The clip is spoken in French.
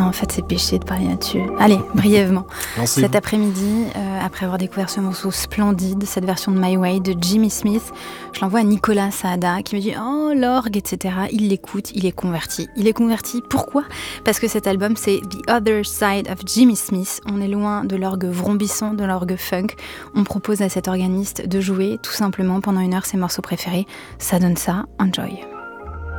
en fait c'est péché de parler là-dessus. Allez, brièvement. Lancez-vous. Cet après-midi, après avoir découvert ce morceau splendide, cette version de My Way de Jimmy Smith, je l'envoie à Nicolas Saada qui me dit « Oh, l'orgue, etc. » Il l'écoute, il est converti. Il est converti, pourquoi ? Parce que cet album, c'est The Other Side of Jimmy Smith. On est loin de l'orgue vrombissant, de l'orgue funk. On propose à cet organiste de jouer tout simplement pendant 1 heure ses morceaux préférés. Ça donne ça, enjoy.